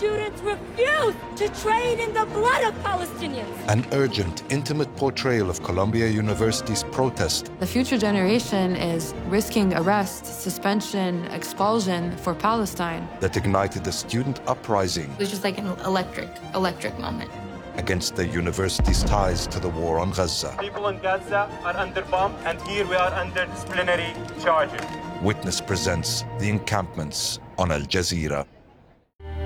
students refuse to train in the blood of Palestinians. An urgent, intimate portrayal of Columbia University's protest. The future generation is risking arrest, suspension, expulsion for Palestine. That ignited a student uprising. It was just like an electric moment. Against the university's ties to the war on Gaza. People in Gaza are under bomb, and here we are under disciplinary charges. Witness presents The Encampments on Al Jazeera.